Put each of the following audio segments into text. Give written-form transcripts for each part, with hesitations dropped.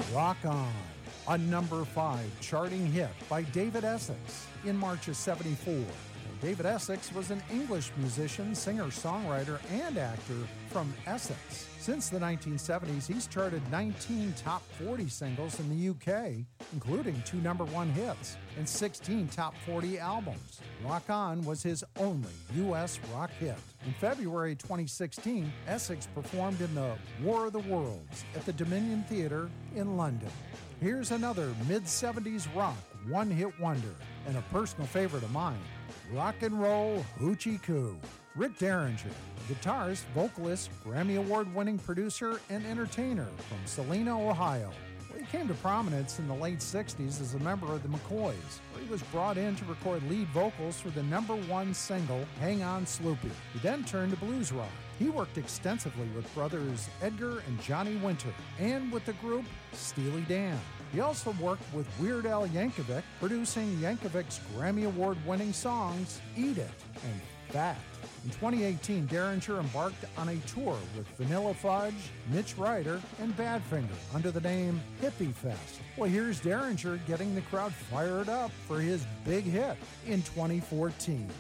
Rock On, a number 5 charting hit by David Essex in March of '74. David Essex was an English musician, singer, songwriter, and actor from Essex. Since the 1970s, he's charted 19 top 40 singles in the UK, including 2 number 1 hits and 16 top 40 albums. Rock On was his only U.S. rock hit. In February 2016, Essex performed in the War of the Worlds at the Dominion Theatre in London. Here's another mid-70s rock one-hit wonder and a personal favorite of mine, Rock and Roll Hoochie Coo. Rick Derringer, guitarist, vocalist, Grammy Award-winning producer, and entertainer from Salina, Ohio. He came to prominence in the late 60s as a member of the McCoys, where he was brought in to record lead vocals for the number 1 single, Hang On Sloopy. He then turned to blues rock. He worked extensively with brothers Edgar and Johnny Winter, and with the group Steely Dan. He also worked with Weird Al Yankovic, producing Yankovic's Grammy Award-winning songs Eat It and Fat. In 2018, Derringer embarked on a tour with Vanilla Fudge, Mitch Ryder, and Badfinger under the name Hippie Fest. Well, here's Derringer getting the crowd fired up for his big hit in 2014.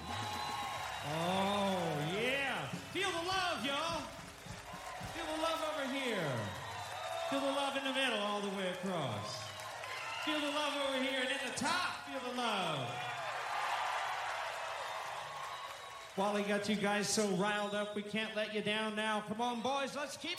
Oh, yeah. Feel the love, y'all. Feel the love over here. Feel the love in the middle all the way across. Feel the love over here, and in the top, feel the love. Wally got you guys so riled up, we can't let you down now. Come on, boys, let's keep